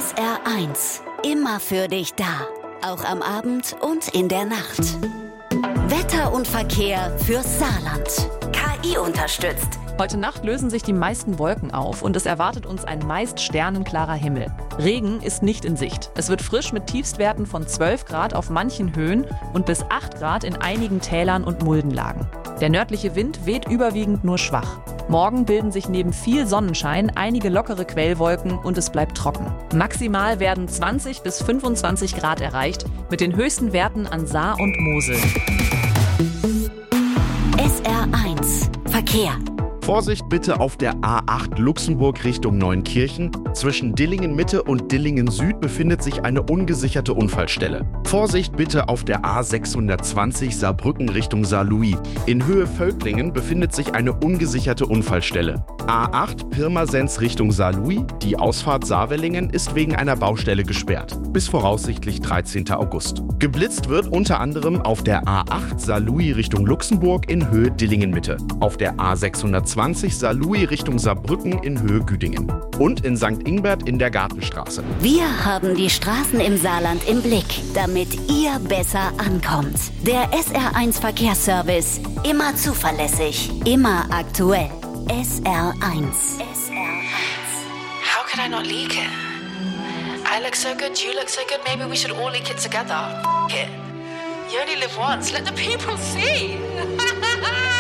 SR1, immer für dich da. Auch am Abend und in der Nacht. Wetter und Verkehr fürs Saarland. KI unterstützt. Heute Nacht lösen sich die meisten Wolken auf und es erwartet uns ein meist sternenklarer Himmel. Regen ist nicht in Sicht. Es wird frisch mit Tiefstwerten von 12 Grad auf manchen Höhen und bis 8 Grad in einigen Tälern und Muldenlagen. Der nördliche Wind weht überwiegend nur schwach. Morgen bilden sich neben viel Sonnenschein einige lockere Quellwolken und es bleibt trocken. Maximal werden 20 bis 25 Grad erreicht, mit den höchsten Werten an Saar und Mosel. SR1 Verkehr. Vorsicht bitte auf der A8 Luxemburg Richtung Neunkirchen. Zwischen Dillingen Mitte und Dillingen Süd befindet sich eine ungesicherte Unfallstelle. Vorsicht bitte auf der A620 Saarbrücken Richtung Saarlouis. In Höhe Völklingen befindet sich eine ungesicherte Unfallstelle. A8 Pirmasens Richtung Saarlouis. Die Ausfahrt Saarwellingen ist wegen einer Baustelle gesperrt. Bis voraussichtlich 13. August. Geblitzt wird unter anderem auf der A8 Saarlouis Richtung Luxemburg in Höhe Dillingen Mitte. Auf der A620 Saarlouis Richtung Saarbrücken in Höhe Güdingen. Und in St. Ingbert in der Gartenstraße. Wir haben die Straßen im Saarland im Blick, damit ihr besser ankommt. Der SR1 Verkehrsservice. Immer zuverlässig, immer aktuell. SR1. How could I not leak it? I look so good, you look so good, maybe we should all leak it together. F it. You only live once, let the people see.